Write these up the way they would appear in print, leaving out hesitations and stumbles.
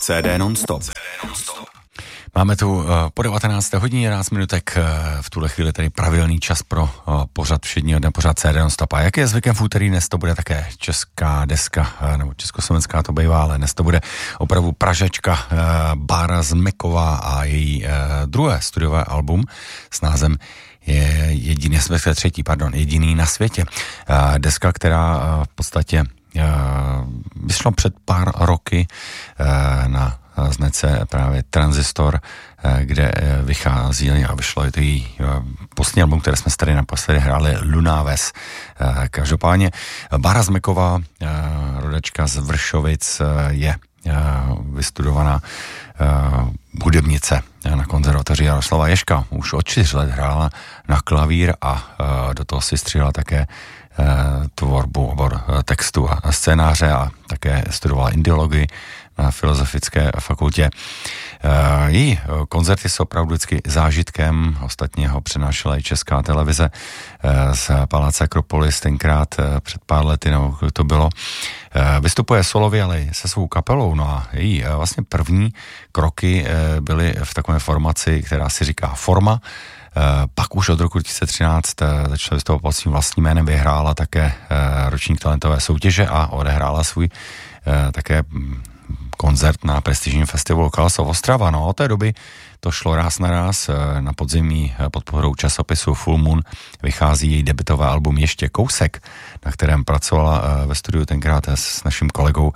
CD non-stop. Máme tu po 19. hodině 11 minutek, v tuhle chvíli tady pravidelný čas pro pořad všedního dne, pořad CD non-stop. A jak je zvykem v úterý, dnes to bude také česká deska, nebo československá to bývá, ale dnes to bude opravdu Pražačka Bára Zmeková a její druhé studiové album s názvem je jediný na světě. Deska, která v podstatě vyšla před pár roky na značce právě Transistor, kde vychází a vyšlo to její poslední album, které jsme tady naposledy hráli, Lunaves. Každopádně Bára Zmeková, rodačka z Vršovic, je vystudovaná hudebnice na konzervatoři Jaroslava Ježka. Už od 4 let hrála na klavír a do toho si stříhala také tvorbu, obor textu a scénáře a také studovala indiologii na Filozofické fakultě. Její koncerty jsou opravdu vždycky zážitkem, ostatně ho přenášela i Česká televize z Paláce Akropolis tenkrát před pár lety, nebo to bylo. Vystupuje solově, ale i se svou kapelou, no a její vlastně první kroky byly v takové formaci, která si říká Forma. Pak už od roku 2013 začala vystupovat pod svým vlastním jménem, vyhrála také ročník talentové soutěže a odehrála svůj také koncert na prestižním festivalu Colors of Ostrava. No, od té doby to šlo ráz na ráz. Na podzimí pod podporou časopisu Full Moon vychází její debutové album Ještě kousek, na kterém pracovala ve studiu tenkrát s naším kolegou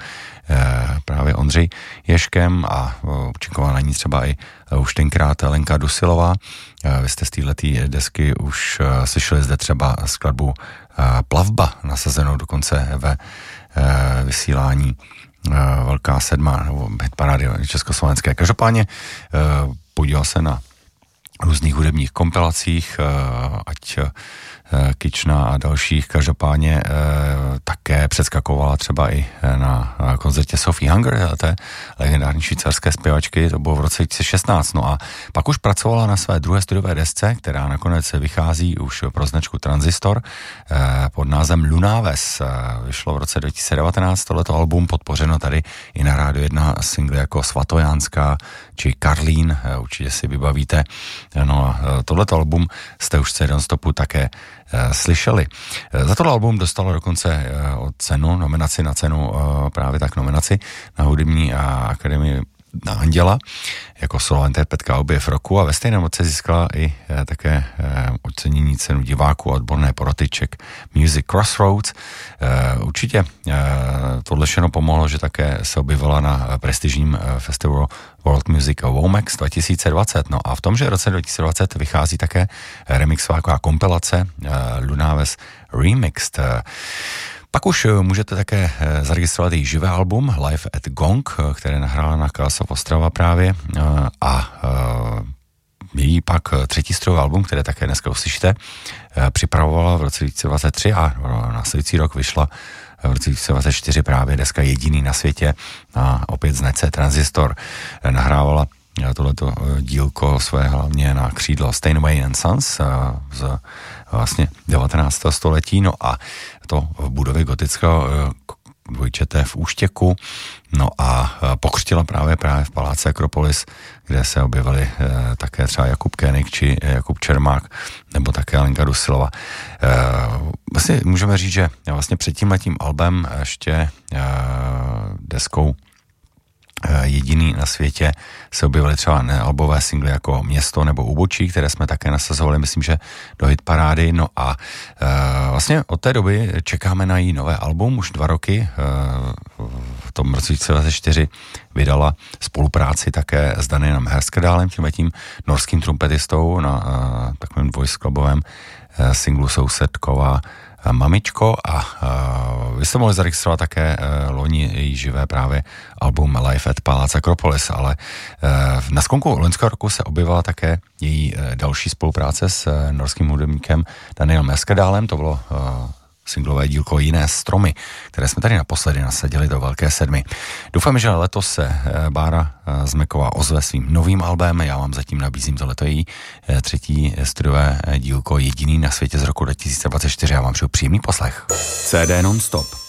právě Ondřej Ježkem a účinkovala na ní třeba i už tenkrát Lenka Dusilová. Vy jste z této desky už slyšeli zde třeba skladbu Plavba, nasazenou dokonce ve vysílání Velká sedma, nebo hitparády československé. Každopádně podíval se na různých hudebních kompilacích, ať Kična a dalších. Každopádně také předskakovala třeba i na koncertě Sophie Hunger, té legendární švýcarské zpěvačky, to bylo v roce 2016. No a pak už pracovala na své druhé studiové desce, která nakonec vychází už pro značku Transistor pod názvem Lunaves. Vyšlo v roce 2019 tohleto album, podpořeno tady i na Rádiu 1 singly jako Svatojánská či Karlín, určitě si vybavíte. No a tohleto album jste už v CD non-stopu také slyšeli. Za tohle album dostalo dokonce nominaci na cenu, právě tak nominaci na hudební akademii na Anděla jako solo interpretka Objev roku a ve stejném roce získala i také ocenění cenu diváků a odborné poroty Czech Music Crossroads. Určitě tohle všechno pomohlo, že také se objevila na prestižním festivalu World Music Womex 2020. No a v tom, že v roce 2020 vychází také remixová kompilace Lunaves Remixed. Pak už můžete také zaregistrovat její živé album Live at Gong, které nahrála na Colors of Ostrava právě a její pak třetí studiové album, které také dneska uslyšíte, připravovala v roce 2023 a následující rok vyšla v roce 2024 právě deska Jediný na světě a opět značce Transistor. Nahrávala tohleto dílko své hlavně na křídlo Steinway and Sons z vlastně 19. století, no a to v budově gotického dvojčete v Úštěku, no a pokřtila právě v Paláci Akropolis, kde se objevili také třeba Jakub Koenig či Jakub Čermák, nebo také Lenka Dusilova. Vlastně můžeme říct, že vlastně před tímhletím albem ještě deskou Jediný na světě se objevily třeba albové singly jako Město nebo Úbočí, které jsme také nasazovali, myslím, že do hitparády. No a vlastně od té doby čekáme na její nové album, už 2 roky. V tom roce 2024 vydala spolupráci také s Danielem Herskedálem, tímhletím norským trumpetistou na takovém dvojskladbovém singlu Sousedková Mamičko a vy jste mohli zaregistrovat také loni její živé právě album Live at Palace Akropolis, ale na sklonku loňského roku se objevila také její další spolupráce s norským hudebníkem Danielem Herskedálem, to bylo singlové dílko Jiné stromy, které jsme tady naposledy nasadili do Velké sedmy. Doufám, že letos se Bára Zmeková ozve svým novým albem. Já vám zatím nabízím tohleto její třetí studiové dílko Jediný na světě z roku 2024. Já vám přeju příjemný poslech. CD non-stop.